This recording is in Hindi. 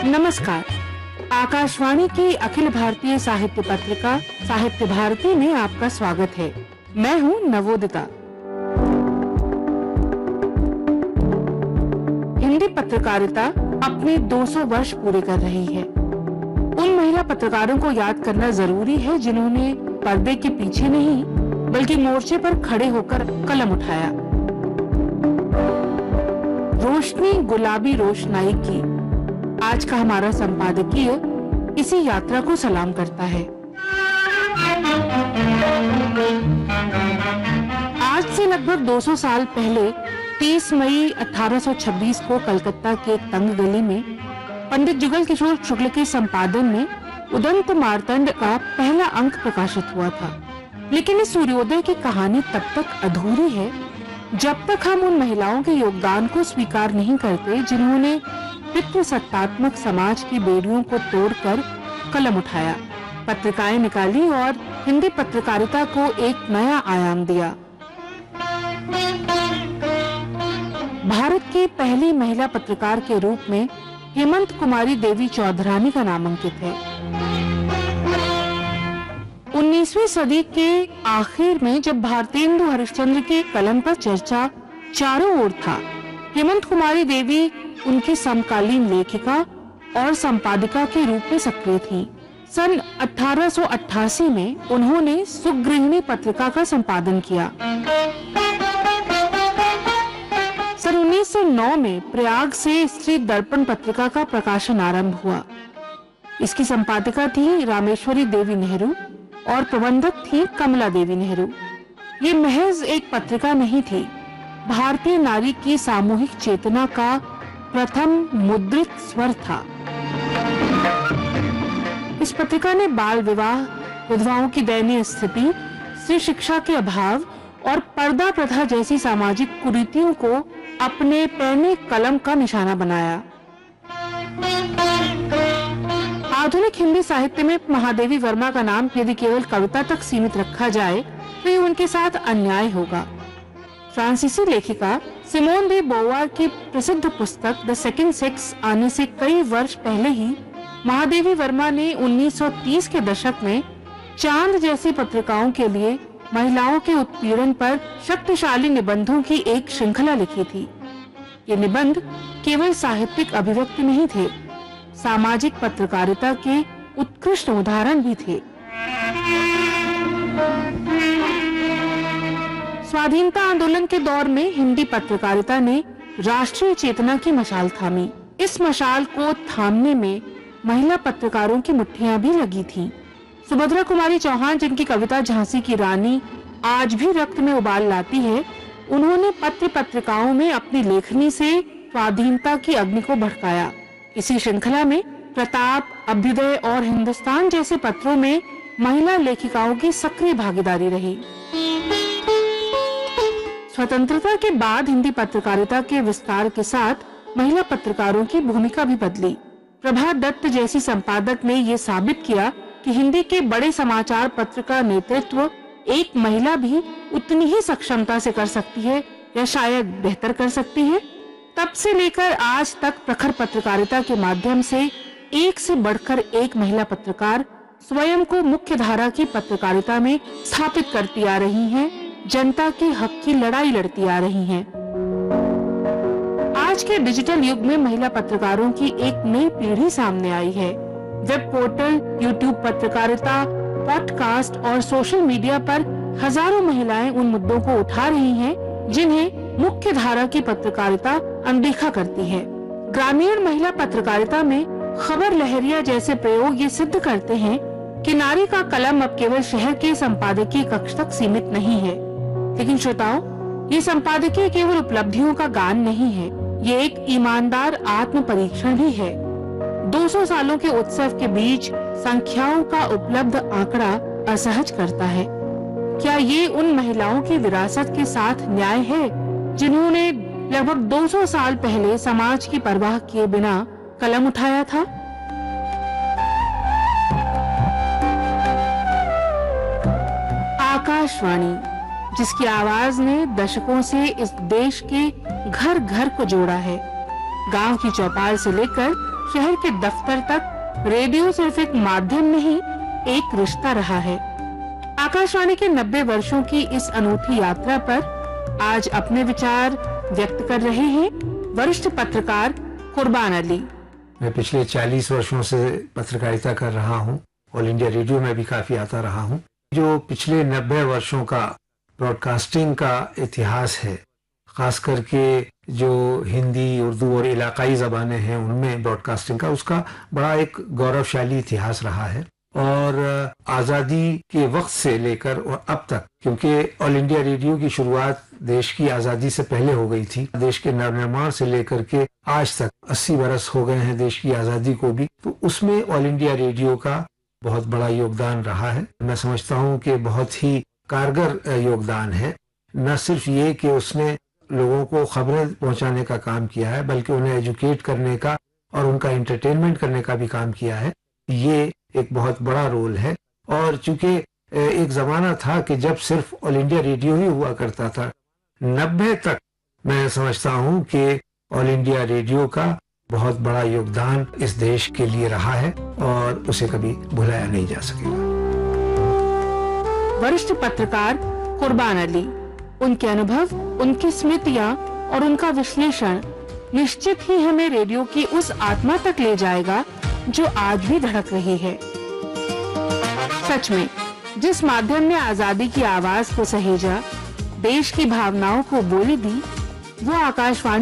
नमस्कार। आकाशवाणी की अखिल भारतीय साहित्य पत्रिका साहित्य भारती में आपका स्वागत है। मैं हूँ नवोदिता। हिंदी पत्रकारिता अपने 200 वर्ष पूरे कर रही है। उन महिला पत्रकारों को याद करना जरूरी है जिन्होंने पर्दे के पीछे नहीं बल्कि मोर्चे पर खड़े होकर कलम उठाया। रोशनी गुलाबी रोशनाई की आज का हमारा संपादकीय इसी यात्रा को सलाम करता है। आज से लगभग 200 साल पहले 30 मई 1826 को कलकत्ता के एक तंग गली में पंडित जुगल किशोर शुक्ल के संपादन में उदंत मार्तंड का पहला अंक प्रकाशित हुआ था। लेकिन इस सूर्योदय की कहानी तब तक अधूरी है जब तक हम उन महिलाओं के योगदान को स्वीकार नहीं करते जिन्होंने पितृसत्तात्मक समाज की बेड़ियों को तोड़कर कलम उठाया, पत्रिकाएं निकाली और हिंदी पत्रकारिता को एक नया आयाम दिया। भारत की पहली महिला पत्रकार के रूप में हेमंत कुमारी देवी चौधरानी का नाम अंकित है। 19वीं सदी के आखिर में जब भारतेंदु हरिश्चंद्र के कलम पर चर्चा चारों ओर था, हेमंत कुमारी देवी उनकी समकालीन लेखिका और संपादिका के रूप में सक्रिय थी। सन 1888 में उन्होंने सुगृहिणी पत्रिका का संपादन किया। सन 1909 में प्रयाग से स्त्री दर्पण पत्रिका का प्रकाशन आरंभ हुआ। इसकी संपादिका थी रामेश्वरी देवी नेहरू और प्रबंधक थी कमला देवी नेहरू। ये महज एक पत्रिका नहीं थी, भारतीय नारी की सामूहिक चेतना का प्रथम मुद्रित स्वर था। इस पत्रिका ने बाल विवाह, विधवाओं की दयनीय स्थिति, स्त्री शिक्षा के अभाव और पर्दा प्रथा जैसी सामाजिक कुरीतियों को अपने पैने कलम का निशाना बनाया। आधुनिक हिंदी साहित्य में महादेवी वर्मा का नाम यदि केवल कविता तक सीमित रखा जाए तो ये उनके साथ अन्याय होगा। फ्रांसीसी लेखिका सिमोन दे बोवार की प्रसिद्ध पुस्तक द सेकंड सेक्स आने से कई वर्ष पहले ही महादेवी वर्मा ने 1930 के दशक में चांद जैसी पत्रिकाओं के लिए महिलाओं के उत्पीड़न पर शक्तिशाली निबंधों की एक श्रृंखला लिखी थी। ये निबंध केवल साहित्यिक अभिव्यक्ति नहीं थे, सामाजिक पत्रकारिता के उत्कृष्ट उदाहरण भी थे। स्वाधीनता आंदोलन के दौर में हिंदी पत्रकारिता ने राष्ट्रीय चेतना की मशाल थामी। इस मशाल को थामने में महिला पत्रकारों की मुट्ठियां भी लगी थीं। सुभद्रा कुमारी चौहान, जिनकी कविता झांसी की रानी आज भी रक्त में उबाल लाती है, उन्होंने पत्र पत्रिकाओं में अपनी लेखनी से स्वाधीनता की अग्नि को भड़काया। इसी श्रृंखला में प्रताप, अभ्युदय और हिंदुस्तान जैसे पत्रों में महिला लेखिकाओं की सक्रिय भागीदारी रही। स्वतंत्रता के बाद हिंदी पत्रकारिता के विस्तार के साथ महिला पत्रकारों की भूमिका भी बदली। प्रभा दत्त जैसी संपादक ने ये साबित किया कि हिंदी के बड़े समाचार पत्र का नेतृत्व एक महिला भी उतनी ही सक्षमता से कर सकती है या शायद बेहतर कर सकती है। तब से लेकर आज तक प्रखर पत्रकारिता के माध्यम से एक से बढ़कर एक महिला पत्रकार स्वयं को मुख्य धारा की पत्रकारिता में स्थापित करती आ रही हैं, जनता के हक की लड़ाई लड़ती आ रही हैं। आज के डिजिटल युग में महिला पत्रकारों की एक नई पीढ़ी सामने आई है। वेब पोर्टल, यूट्यूब पत्रकारिता, पॉडकास्ट और सोशल मीडिया पर हजारों महिलाएं उन मुद्दों को उठा रही हैं जिन्हें मुख्य धारा की पत्रकारिता अनदेखा करती है। ग्रामीण महिला पत्रकारिता में खबर लहरिया जैसे प्रयोग ये सिद्ध करते हैं कि नारी का कलम अब केवल शहर के संपादकीय कक्ष तक सीमित नहीं है। लेकिन श्रोताओं, ये संपादकीय केवल उपलब्धियों का गान नहीं है, ये एक ईमानदार आत्म परीक्षण भी है। 200 सालों के उत्सव के बीच संख्याओं का उपलब्ध आंकड़ा असहज करता है। क्या ये उन महिलाओं की विरासत के साथ न्याय है जिन्होंने लगभग 200 साल पहले समाज की परवाह किए बिना कलम उठाया था? आकाशवाणी, जिसकी आवाज ने दशकों से इस देश के घर घर को जोड़ा है, गांव की चौपाल से लेकर शहर के दफ्तर तक रेडियो सिर्फ एक माध्यम नहीं, एक रिश्ता रहा है। आकाशवाणी के 90 वर्षों की इस अनूठी यात्रा पर आज अपने विचार व्यक्त कर रहे हैं वरिष्ठ पत्रकार कुर्बान अली। मैं पिछले 40 वर्षों से पत्रकारिता कर रहा हूं। ऑल इंडिया रेडियो में भी काफी आता रहा हूं। जो पिछले 90 वर्षों का ब्रॉडकास्टिंग का इतिहास है, खास करके जो हिंदी, उर्दू और इलाकाई ज़बानें हैं उनमें ब्रॉडकास्टिंग का, उसका बड़ा एक गौरवशाली इतिहास रहा है। और आज़ादी के वक्त से लेकर और अब तक, क्योंकि ऑल इंडिया रेडियो की शुरुआत देश की आज़ादी से पहले हो गई थी, देश के नवनिर्माण से लेकर के आज तक 80 बरस हो गए हैं देश की आज़ादी को भी, तो उसमें ऑल इंडिया रेडियो का बहुत बड़ा योगदान रहा है। मैं समझता हूँ कि बहुत ही कारगर योगदान है। न सिर्फ ये कि उसने लोगों को खबरें पहुंचाने का काम किया है, बल्कि उन्हें एजुकेट करने का और उनका एंटरटेनमेंट करने का भी काम किया है। ये एक बहुत बड़ा रोल है। और चूंकि एक जमाना था कि जब सिर्फ ऑल इंडिया रेडियो ही हुआ करता था, 90 तक मैं समझता हूँ कि ऑल इंडिया रेडियो का बहुत बड़ा योगदान इस देश के लिए रहा है और उसे कभी भुलाया नहीं जा सकेगा। वरिष्ठ पत्रकार कुर्बान अली, उनके अनुभव, उनकी स्मृतियां और उनका विश्लेषण निश्चित ही हमें रेडियो की उस आत्मा तक ले जाएगा जो आज भी धड़क रही है। सच में, जिस माध्यम ने आजादी की आवाज को सहेजा, देश की भावनाओं को बोली दी, वो आकाशवाणी